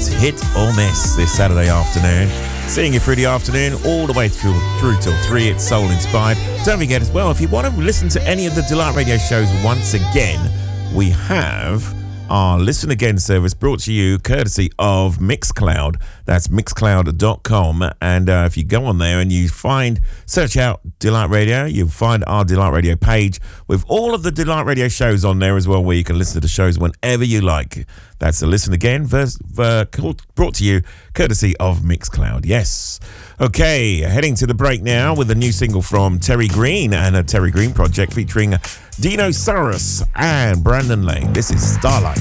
That's Hit or Miss this Saturday afternoon. Seeing you through the afternoon, all the way through till 3. It's soul inspired. Don't forget as well, if you want to listen to any of the Delight Radio shows once again, we have our Listen Again service brought to you courtesy of Mixcloud. That's mixcloud.com. And if you go on there and you search out Delight Radio, you'll find our Delight Radio page with all of the Delight Radio shows on there as well, where you can listen to the shows whenever you like. That's the Listen Again brought to you courtesy of Mixcloud. Yes. Okay, heading to the break now with a new single from Terry Green and a Terry Green project featuring Dino Saurus and Brandon Lane. This is Starlight.